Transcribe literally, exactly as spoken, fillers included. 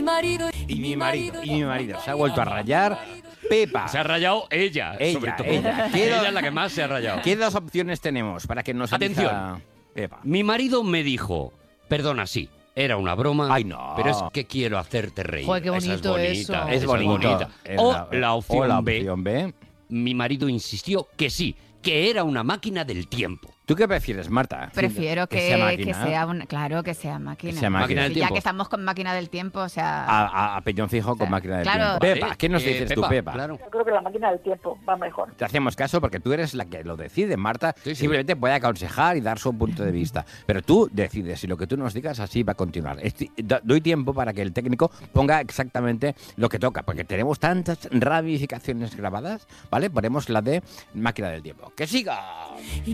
marido, y mi marido, y mi marido. Se ha vuelto a rayar Pepa. Se ha rayado ella, Ella, sobre todo. ella. Ella es la que más se ha rayado. ¿Qué dos opciones tenemos para que nos Atención. elija Pepa? Mi marido me dijo, perdona, sí, era una broma, Ay, no. pero es que quiero hacerte reír. Joder, qué Esa bonito es eso. bonita, Es esa bonito. bonita. Es O la- la opción, o la B, opción B. mi marido insistió que sí, que era una máquina del tiempo. ¿Tú qué prefieres, Marta? Prefiero que, que sea máquina. que sea una, claro, que sea máquina. Que sea máquina. Máquina del Sí, ya tiempo. que estamos con máquina del tiempo, o sea, A, a, a peñón fijo O sea, con máquina de claro. tiempo. Pepa, Vale, ¿qué nos eh, dices tú, Pepa? Claro. Yo creo que la máquina del tiempo va mejor. Te hacemos caso porque tú eres la que lo decide, Marta. Sí, sí. Simplemente puede aconsejar y dar su punto de vista. Pero tú decides y lo que tú nos digas así va a continuar. Esti- do- Doy tiempo para que el técnico ponga exactamente lo que toca, porque tenemos tantas ramificaciones grabadas, ¿vale? Ponemos la de máquina del tiempo. ¡Que siga!